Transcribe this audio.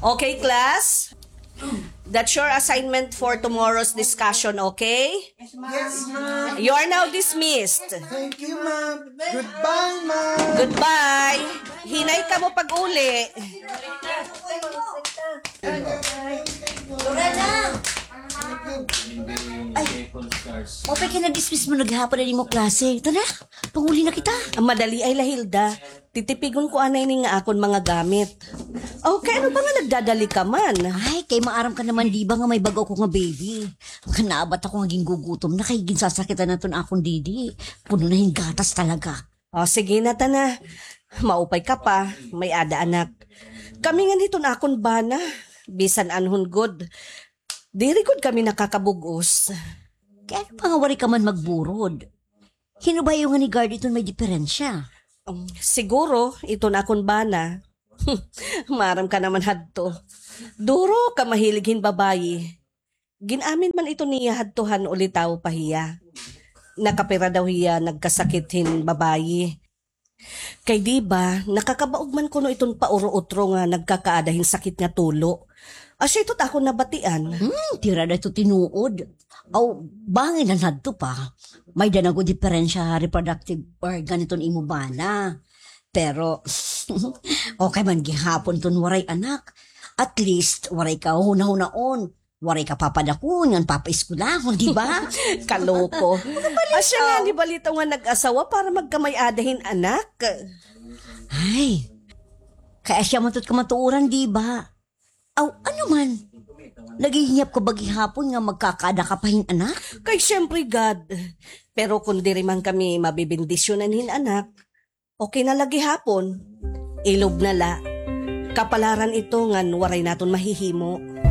Okay, class? That's your assignment for tomorrow's discussion, okay? Yes, ma'am. You are now dismissed. Thank you, ma'am. Goodbye, ma'am. Goodbye. Hinay ka mo pag uli. Opay ka na-dismiss mo naghapon na mo klase. Ito na, panguli na kita. Ang madali ay lahilda. Titipigon ko anay ni nga akon mga gamit. Okay, ano ba nga nagdadali ka man? Ay, kay maaram ka naman di ba nga may bago ko nga baby. Kanaabat ako nga gingugutom na kay ginsasakitan na to na akong didi. Puno na yung gatas talaga. O, sige na tana. Maupay ka pa. May ada anak. Kami nga nito na akon bana. Bisan anhon good. Diri good kami nakakabugos. Kaya ano pa nga wari ka man magburod? Hinubayo nga ni guard ito may diferensya. Siguro, ito na akon bana. Maram ka naman hadto. Duro ka mahilighin babayi. Ginamin man ito niya hadtuhan ulitaw pahiya. Nakapira daw hiya nagkasakithin babayi. Kay di ba, nakakabaog man kuno itong pauro-utro nga nagkakaadahin sakit nga tulo. Asya ito't ako nabatian. Tira na ito tinuod. Aw, bangin ang hadto pa. May danago diferensya reproductive organ itong imubana. Pero, okay man gihapon ton waray anak. At least, waray ka huna-hunaon. Waray ka papadakon, ngan papaiskulahon, di ba? Kaloko. Asya nga ni balito nga nag-asawa para magkamay-adahin anak. Ay, kaya siya matut ka matuuran, di ba? Aw, ano man? Nagihinyap ko bagi hapon nga magkakada ka pahin anak? Kay syempre God. Pero kung diri man kami mabibindisyonan anak, okay na lagi hapon. Ilob na la. Kapalaran ito nga waray naton mahihimo.